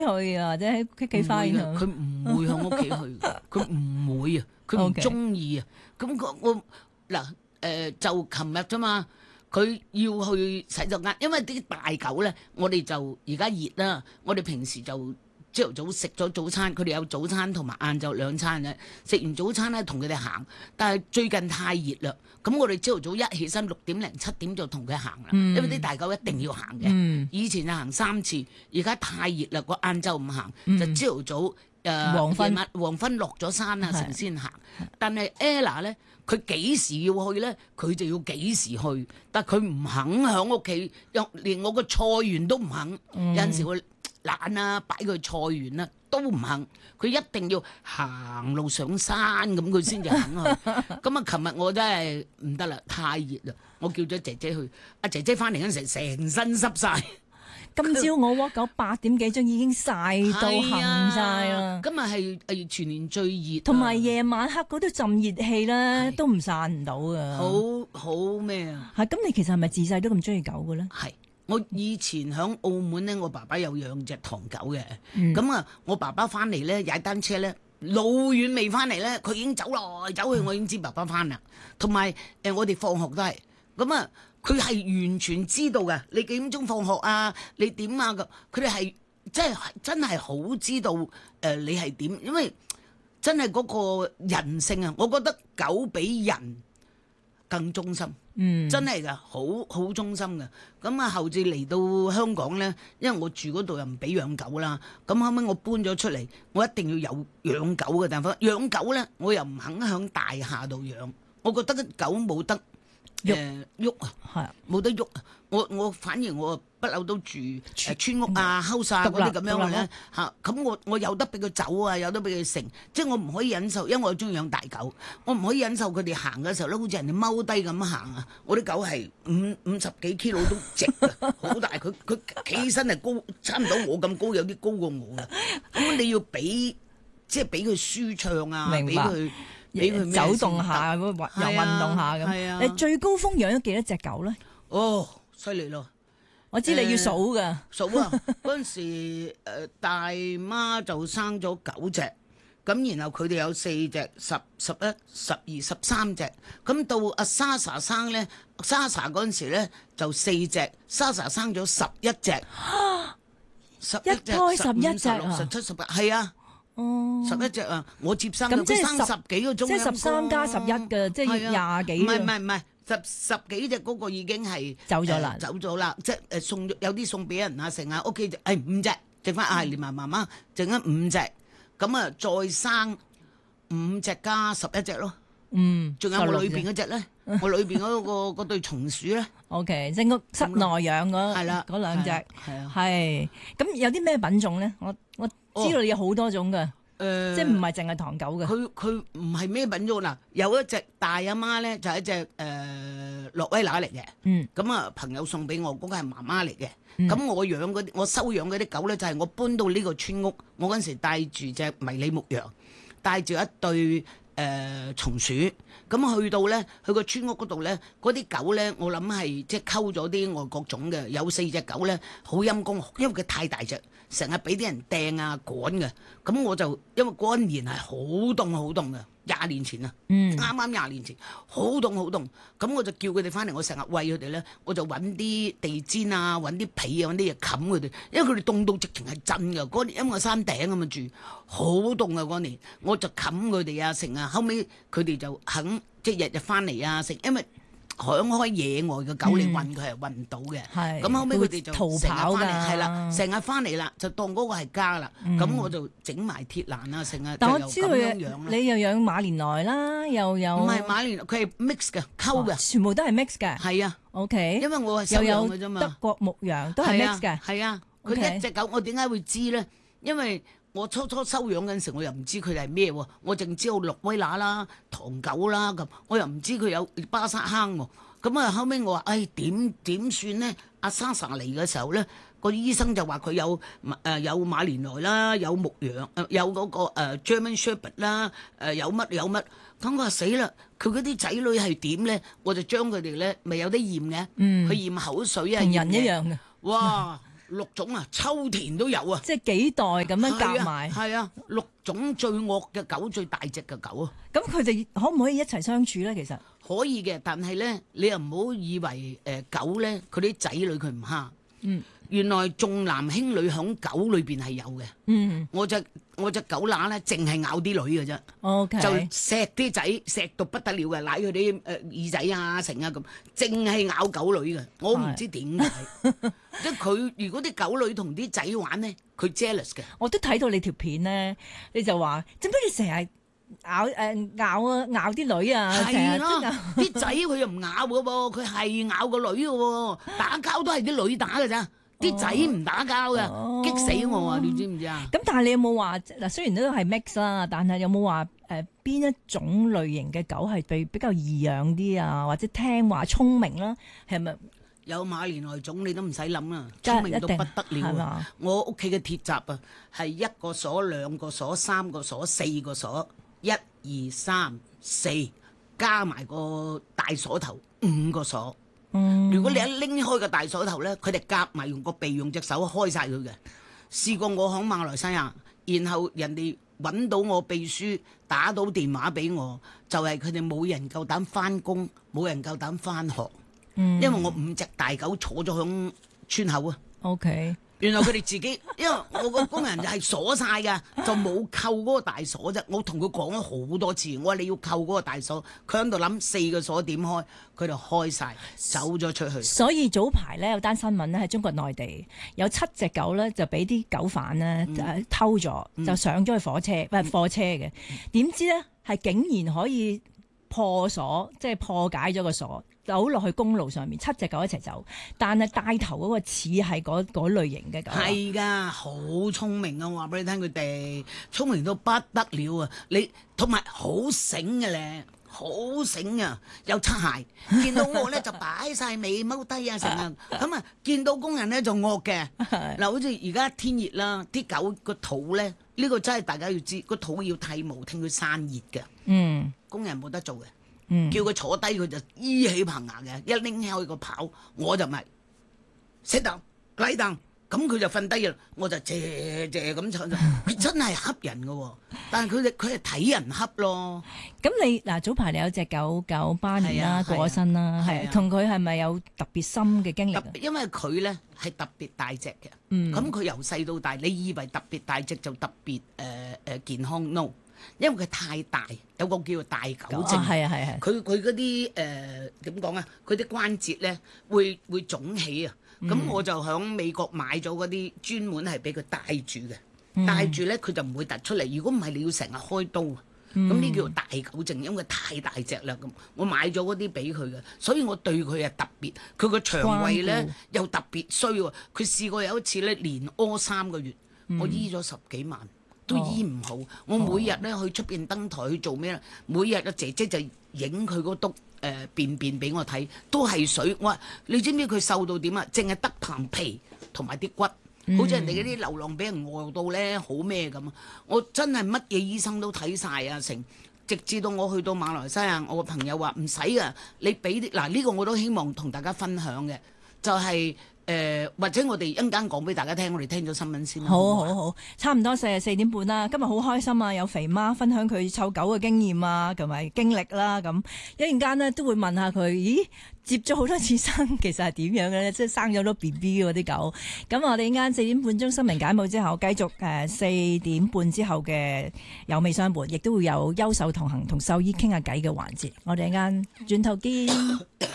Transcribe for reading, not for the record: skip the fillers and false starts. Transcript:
去啊，或者喺屋企花園佢唔會向屋企去，佢唔會啊，佢唔中意啊。咁我嗱就琴日啫嘛，佢要去洗手間，因為啲大狗咧，我哋就而家熱啦，我哋平時就朝頭早食咗早餐，佢哋有早餐同埋晏晝兩餐嘅。食完早餐咧，同佢哋行，但係最近太熱啦，咁我哋朝頭早一起身6點零7點就同佢行啦，因為啲大狗一定要行嘅。以前就行3次，而家太熱啦，個晏晝唔行，就朝頭早黃昏落咗山啊，成先行。但係 Ella 咧，佢幾時要去咧，佢就要幾時去，但佢唔肯喺屋企，連我個菜園都唔肯。有陣時我懶啊，擺佢菜園啦，都唔肯。佢一定要行路上山咁，佢先至肯去。咁啊，琴日我真係唔得啦，太熱啦，我叫咗姐姐去。阿姐姐翻嚟嗰陣時，成身濕晒。 今朝我 walk 狗8點幾鐘已經曬到行晒啦。 今日係全年最熱， 同埋夜晚黑嗰啲浸熱氣咧，都唔散唔到噶。 好咩啊？ 係咁，你其實係咪自細都咁中意狗嘅咧？ 係。我以前喺澳門咧，我爸爸有養隻唐狗嘅。咁啊，我爸爸翻嚟咧，踩單車咧，路遠未翻嚟咧，佢已經走來走去，我已經知爸爸翻啦。同埋我哋放學都係咁啊，佢係完全知道嘅。你幾點鐘放學啊？你點啊？咁佢哋係真係好知道你係點，因為真係嗰個人性啊，我覺得狗比人更忠心。真係噶，好忠心噶。咁啊，後至嚟到香港咧，因為我住嗰度又唔俾養狗啦。咁後尾我搬咗出嚟，我一定要有養狗嘅地方。養狗咧，我又唔肯喺大廈度養，我覺得狗冇得喐啊，係冇得喐啊。我反而我不嬲都住村屋啊、house 啊嗰啲咁樣嘅咧嚇。咁我有得俾佢走啊，有得俾佢食，即係我唔可以忍受，因為我中意養大狗，我唔可以忍受佢哋行嘅時候咧，好似人哋踎低咁行啊。我啲狗係50幾 kilo 都直啊，好大。佢企起身係高，差唔多我咁高，有啲高過我嘅。咁你要俾即係俾佢舒暢啊，俾佢走動下，又運動下咁。你最高峰養咗幾多隻狗咧？ 哦，犀利咯！ 我知你要數噶， 數啊！嗰陣時大媽就生咗9隻，咁然後佢哋有4隻、10、11、12、13隻，咁到阿 Sasa 生咧，Sasa 嗰陣時咧就4隻，Sasa 生咗11隻，11隻， 一胎11隻啊 ，16、17、18，係啊。 哦 ，11隻啊！我接生咁即係生10幾個鐘， 即係13加11嘅，即係20幾。 唔係十幾隻嗰個已經係走咗啦， 走咗啦，即係送有啲送俾人啊，成啊屋企5隻，剩翻連埋媽媽，剩咗5隻，咁啊再生5隻加11隻咯。仲有我裏邊嗰隻咧，我裏邊嗰對松鼠咧。 OK， 即係屋室內養係啦， 嗰2隻係啊， 係咁有啲咩品種咧？我知道你有好多種嘅，即係唔係淨係唐狗嘅。 佢唔係咩品種嗱，有一隻大阿媽咧，就係一隻洛威拿嚟嘅。咁啊，朋友送俾我嗰個係媽媽嚟嘅。咁我收養嗰啲狗咧，就係我搬到呢個村屋，我嗰陣時帶住隻迷你牧羊，帶住一對松鼠，咁去到咧，去個村屋嗰度咧，嗰啲狗咧，我諗係即係溝咗啲外國種嘅，有4隻狗咧，好陰功，因為佢太大隻，成日俾啲人掟啊趕嘅，咁我就因為嗰一年係好凍嘅，20年前啊，啱啱20年前，好凍，咁我就叫佢哋翻嚟，我成日餵佢哋咧，我就揾啲地氈啊，揾啲被啊，揾啲嘢冚佢哋，因為佢哋凍到直情係震㗎，嗰年因為我山頂咁啊住，好凍啊嗰年，我就冚佢哋啊成啊，後尾佢哋就肯即係日日翻嚟啊食，因為響開野外嘅狗你運佢係運唔到嘅，咁後尾佢哋就逃跑㗎， 係啦，成日翻嚟啦，就當嗰個係家啦，咁我就整埋鐵欄啊，成日但我知道你又養馬連來啦，又有唔係馬連來，佢係 mix 嘅溝嘅， 全部都係 mix 嘅， 係啊 ，OK， 因為我係收養嘅啫嘛， 德國牧羊都係 mix 嘅， 係啊，佢一隻狗我點解會知咧？因為我初收養嗰陣時，我又唔知佢哋係咩喎，我淨知道洛威拿啦、唐狗啦咁，我又唔知佢有巴沙坑喎。咁啊後尾我話：點算咧？阿 Sasa 嚟嘅時候咧，個醫生就話佢有馬連來啦，有牧羊，有嗰個German Shepherd 啦，有乜。咁我話死啦！佢嗰啲仔女係點咧？我就將佢哋咧咪有得驗嘅，去驗口水啊， 同人一樣嘅。 哇！ 6種啊，秋田都有啊， 即係幾代咁樣夾埋。 係啊，6種最惡嘅狗，最大隻嘅狗啊。 咁佢哋可唔可以一齊相處咧？其實可以嘅，但係咧，你又唔好以為狗咧，佢啲仔女佢唔蝦。原來重男輕女響狗裏邊係有嘅。我隻狗乸咧，淨係咬啲女嘅啫。 OK， 就錫啲仔，錫到不得了嘅，舐佢啲耳仔啊、成啊咁，淨係咬狗女嘅。我唔知點解，即係佢如果啲狗女同啲仔玩咧，佢 jealous 嘅。 我都睇到你條片咧，你就話做咩你成日咬啲女啊？ 係咯，啲仔佢又唔咬嘅喎，佢係咬個女嘅喎，打交都係啲女打嘅咋。啲仔唔打交嘅，激死我啊！你知唔知啊？ 咁但係你有冇話嗱？雖然都係 mix 啦，但係有冇話邊一種類型嘅狗係比較易養啲啊，或者聽話聰明啦？係咪有馬連來種你都唔使諗啦，聰明到不得了啊！我屋企嘅鐵閘啊，係1個鎖、2個鎖、3個鎖、4個鎖，1、2、3、4加埋個大鎖頭5個鎖。如果你一拎開個大鎖頭咧，佢哋夾埋用個鼻用隻手開晒佢嘅。試過我響馬來西亞，然後人哋揾到我秘書，打到電話俾我，就係佢哋冇人夠膽翻工，冇人夠膽翻學，因為我5隻大狗坐咗響村口啊。 OK。 原來佢哋自己，因為我個工人就係鎖晒㗎，就冇扣嗰個大鎖啫。我同佢講咗好多次，我話你要扣嗰個大鎖，佢喺度諗4個鎖點開，佢就開晒，走咗出去。 所以早排咧有單新聞咧喺中國內地有7隻狗咧就俾啲狗販咧偷咗，就上咗去貨車嘅，點知咧係竟然可以破鎖，即係破解咗個鎖。走落去公路上面，7隻狗一齊走，但係帶頭嗰個似係嗰類型嘅狗。係㗎，好聰明啊！我話俾你聽，佢哋聰明到不得了啊！你同埋好醒嘅咧，好醒啊！有擦鞋，見到我咧就擺晒尾踎低啊成啊！咁啊，見到工人咧就惡嘅。嗱，好似而家天熱啦，啲狗個肚咧，呢個真係大家要知，個肚要剃毛，聽佢散熱嘅。工人冇得做嘅。叫佢坐低，佢就依起棚牙嘅，一拎起個刨，我就咪sit down lie down，咁佢就瞓低啦，我就謝咁坐。佢真係恰人嘅，但係佢係睇人恰咯。咁你嗱早排你有隻狗巴年啦過咗身啦，係同佢係咪有特別深嘅經歷？ 因為佢咧係特別大隻嘅，咁佢由細到大，你以為特別大隻就特別健康 no。因為佢太大，有個叫做大狗症，佢嗰啲點講啊？佢啲關節咧會腫起啊！咁我就喺美國買咗嗰啲專門係俾佢戴住嘅，戴住咧佢就唔會突出嚟。如果唔係，你要成日開刀啊！咁呢叫做大狗症，因為太大隻啦。咁我買咗嗰啲俾佢嘅，所以我對佢係特別。佢個腸胃咧又特別衰喎。佢試過有一次咧連屙3個月，我醫咗10幾萬。都醫唔好，我每日咧去出邊登台去做咩咧？每日個姐姐就影佢嗰篤便便俾我睇，都係水。我話你知唔知佢瘦到點啊？淨係得棚皮同埋啲骨，好似人哋嗰啲流浪俾人餓到咧好咩咁啊！我真係乜嘢醫生都睇晒啊，直至到我去到馬來西亞，我個朋友話唔使啊，你俾啲嗱呢個我都希望同大家分享嘅，就係。或者我哋一陣間講俾大家聽，我哋聽咗新聞先啦。 好，差唔多4點半啦。今日好開心啊，有肥媽分享佢湊狗嘅經驗啊，同埋經歷啦。咁一陣間呢都會問下佢，咦，接咗好多次生，其實係點樣嘅咧？即係生咗好多 BB 嗰啲狗。咁我哋一陣間4點半鐘新聞簡報之後，繼續4點半之後嘅有味相伴，亦都會有優獸同行同獸醫傾下偈嘅環節。我哋一陣間轉頭見。